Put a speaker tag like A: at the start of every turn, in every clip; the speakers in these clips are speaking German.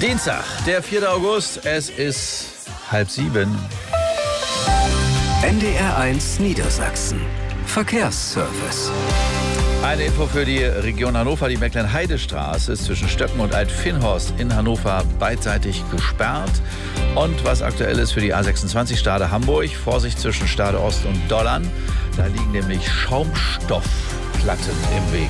A: Dienstag, der 4. August, es ist 6:30.
B: NDR1 Niedersachsen. Verkehrsservice.
A: Eine Info für die Region Hannover. Die Mecklenheidestraße ist zwischen Stöcken und Alt-Vinnhorst in Hannover beidseitig gesperrt. Und was aktuell ist für die A26 Stade Hamburg, Vorsicht zwischen Stade Ost und Dollern. Da liegen nämlich Schaumstoffplatten im Weg.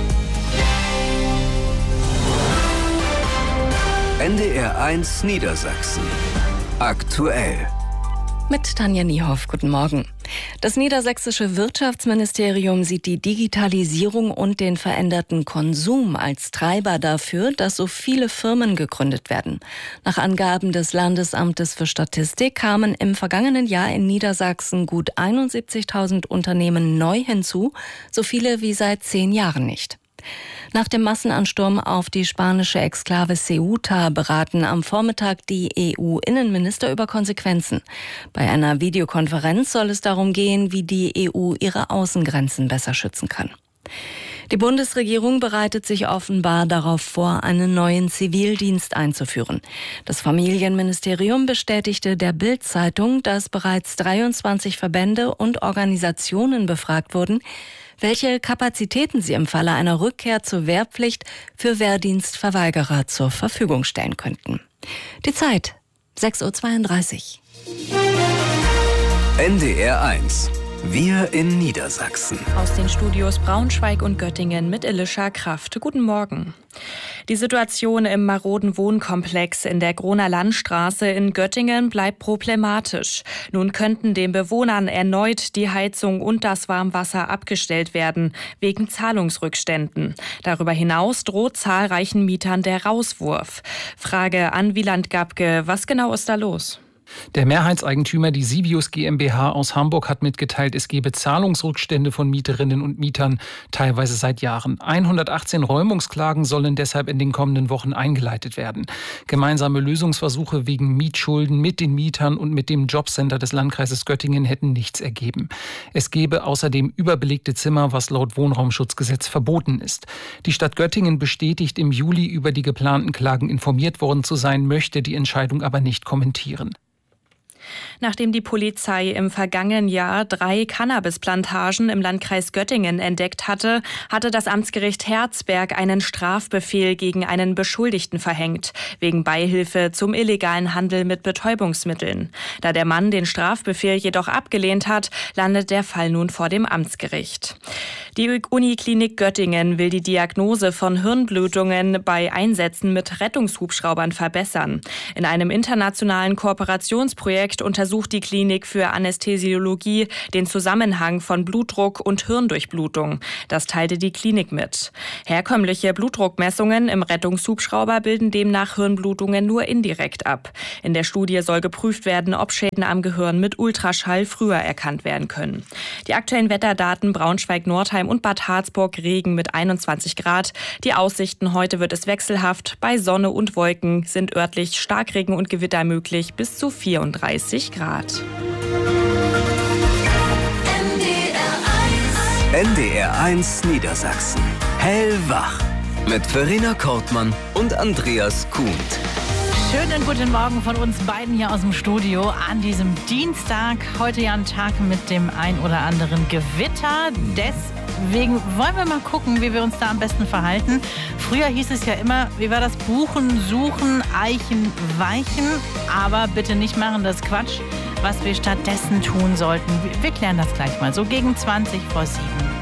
B: NDR1 Niedersachsen. Aktuell.
C: Mit Tanja Niehoff, guten Morgen. Das niedersächsische Wirtschaftsministerium sieht die Digitalisierung und den veränderten Konsum als Treiber dafür, dass so viele Firmen gegründet werden. Nach Angaben des Landesamtes für Statistik kamen im vergangenen Jahr in Niedersachsen gut 71.000 Unternehmen neu hinzu, so viele wie seit 10 Jahren nicht. Nach dem Massenansturm auf die spanische Exklave Ceuta beraten am Vormittag die EU-Innenminister über Konsequenzen. Bei einer Videokonferenz soll es darum gehen, wie die EU ihre Außengrenzen besser schützen kann. Die Bundesregierung bereitet sich offenbar darauf vor, einen neuen Zivildienst einzuführen. Das Familienministerium bestätigte der Bild-Zeitung, dass bereits 23 Verbände und Organisationen befragt wurden, welche Kapazitäten sie im Falle einer Rückkehr zur Wehrpflicht für Wehrdienstverweigerer zur Verfügung stellen könnten. Die Zeit, 6:32 Uhr.
B: NDR1. Wir in Niedersachsen.
D: Aus den Studios Braunschweig und Göttingen mit Elisha Kraft. Guten Morgen. Die Situation im maroden Wohnkomplex in der Groner Landstraße in Göttingen bleibt problematisch. Nun könnten den Bewohnern erneut die Heizung und das Warmwasser abgestellt werden, wegen Zahlungsrückständen. Darüber hinaus droht zahlreichen Mietern der Rauswurf. Frage an Wieland Gabke, was genau ist da los?
E: Der Mehrheitseigentümer, die Sivius GmbH aus Hamburg, hat mitgeteilt, es gebe Zahlungsrückstände von Mieterinnen und Mietern, teilweise seit Jahren. 118 Räumungsklagen sollen deshalb in den kommenden Wochen eingeleitet werden. Gemeinsame Lösungsversuche wegen Mietschulden mit den Mietern und mit dem Jobcenter des Landkreises Göttingen hätten nichts ergeben. Es gebe außerdem überbelegte Zimmer, was laut Wohnraumschutzgesetz verboten ist. Die Stadt Göttingen bestätigt, im Juli über die geplanten Klagen informiert worden zu sein, möchte die Entscheidung aber nicht kommentieren.
D: Nachdem die Polizei im vergangenen Jahr 3 Cannabisplantagen im Landkreis Göttingen entdeckt hatte, hatte das Amtsgericht Herzberg einen Strafbefehl gegen einen Beschuldigten verhängt, wegen Beihilfe zum illegalen Handel mit Betäubungsmitteln. Da der Mann den Strafbefehl jedoch abgelehnt hat, landet der Fall nun vor dem Amtsgericht. Die Uniklinik Göttingen will die Diagnose von Hirnblutungen bei Einsätzen mit Rettungshubschraubern verbessern. In einem internationalen Kooperationsprojekt untersucht die Klinik für Anästhesiologie den Zusammenhang von Blutdruck und Hirndurchblutung. Das teilte die Klinik mit. Herkömmliche Blutdruckmessungen im Rettungshubschrauber bilden demnach Hirnblutungen nur indirekt ab. In der Studie soll geprüft werden, ob Schäden am Gehirn mit Ultraschall früher erkannt werden können. Die aktuellen Wetterdaten: Braunschweig, Nordheim und Bad Harzburg, Regen mit 21 Grad. Die Aussichten: heute wird es wechselhaft. Bei Sonne und Wolken sind örtlich Starkregen und Gewitter möglich, bis zu 34 Grad.
B: NDR1 Niedersachsen. Hellwach. Mit Verena Kortmann und Andreas Kuhnt.
F: Schönen guten Morgen von uns beiden hier aus dem Studio an diesem Dienstag. Heute ja ein Tag mit dem ein oder anderen Gewitter. Deswegen wollen wir mal gucken, wie wir uns da am besten verhalten. Früher hieß es ja immer, wie war das? Buchen, suchen, Eichen, weichen. Aber bitte nicht machen, das ist Quatsch. Was wir stattdessen tun sollten, wir klären das gleich mal. So gegen 20 vor 7.